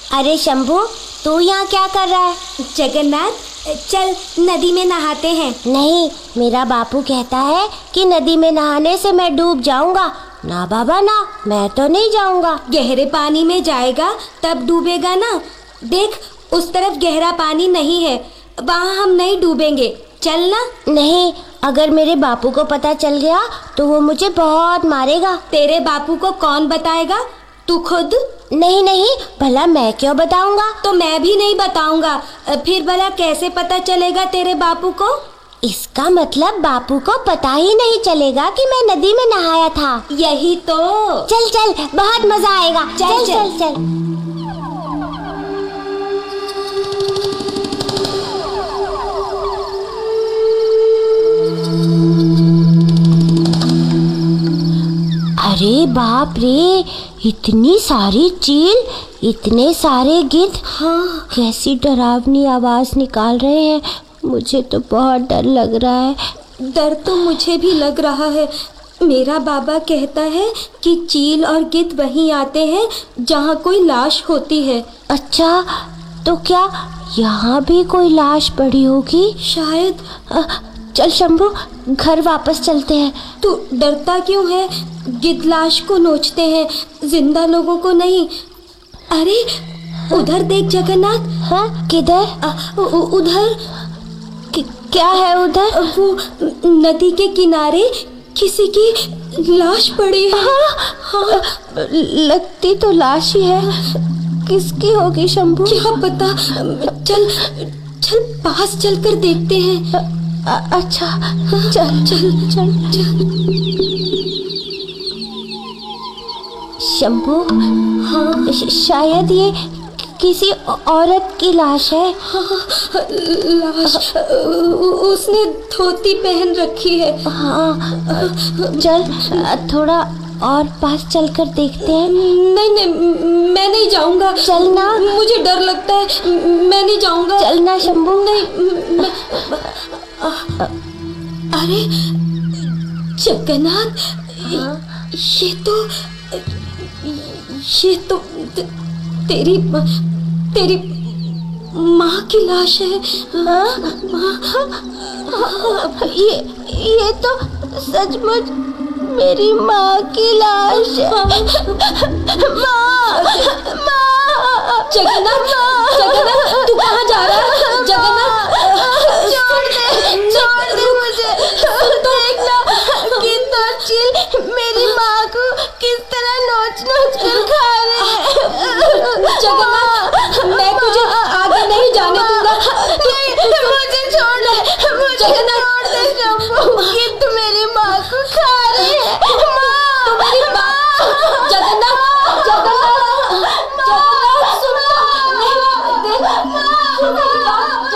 अरे शंभू, तू यहाँ क्या कर रहा है? जगन्नाथ, चल नदी में नहाते हैं। नहीं, मेरा बापू कहता है कि नदी में नहाने से मैं डूब जाऊंगा। ना बाबा ना, मैं तो नहीं जाऊंगा। गहरे पानी में जाएगा तब डूबेगा ना। देख, उस तरफ गहरा पानी नहीं है, वहाँ हम नहीं डूबेंगे। चल ना। नहीं, अगर मेरे बापू को पता चल गया तो वो मुझे बहुत मारेगा। तेरे बापू को कौन बताएगा? तू खुद? नहीं नहीं, भला मैं क्यों बताऊंगा? तो मैं भी नहीं बताऊंगा। फिर भला कैसे पता चलेगा तेरे बापू को? इसका मतलब बापू को पता ही नहीं चलेगा कि मैं नदी में नहाया था। यही तो। चल चल, बहुत मजा आएगा। चल चल चल, चल। अरे बाप रे, इतनी सारी चील, इतने सारे गिद्ध। हाँ, कैसी डरावनी आवाज निकाल रहे हैं। मुझे तो बहुत डर लग रहा है। डर तो मुझे भी लग रहा है। मेरा बाबा कहता है कि चील और गिद्ध वहीं आते हैं जहाँ कोई लाश होती है। अच्छा, तो क्या यहाँ भी कोई लाश पड़ी होगी? शायद। चल शंभू, घर वापस चलते हैं। तू डरता क्यों है? गिद्ध लाश को नोचते हैं, जिंदा लोगों को नहीं। अरे उधर देख जगन्नाथ। हाँ, किधर? उधर। क्या है उधर? वो नदी के किनारे किसी की लाश पड़ी है। हाँ, लगती तो लाश ही है। किसकी होगी शंभू? क्या पता। चल चल, पास चलकर देखते हैं। अच्छा, चल चल चल चल। शंभू, हाँ, शायद ये किसी औरत की लाश है। हाँ, लाश। उसने धोती पहन रखी है। हाँ, चल थोड़ा और पास चलकर देखते हैं। नहीं नहीं, मैं नहीं जाऊंगा। चल ना। मुझे डर लगता है, मैं नहीं जाऊंगा। चल ना शंभू। नहीं, अरे जगन्नाथ, ये तो तेरी माँ की लाश है। ये तो सचमुच मेरी माँ की लाश है। माँ, माँ। जगन्नाथ, जगन्नाथ, तू कहाँ जा रहा है? जगन्नाथ, छोड़ दे मुझे। देखना, गिद्ध और चील मेरी माँ को किस तरह नोच नोच कर खा रहे हैं। जगन्नाथ, मैं तुझे आगे नहीं जाने दूंगा। नहीं, मुझे छोड़ दे, मुझे छोड़ दे शंभू। गिद्ध मेरी माँ को खा रहे हैं। माँ, तुम्हारी माँ। जगन्नाथ, जगन्नाथ, जगन्नाथ, सुन लो। नहीं, देख, सुन मेरी बात।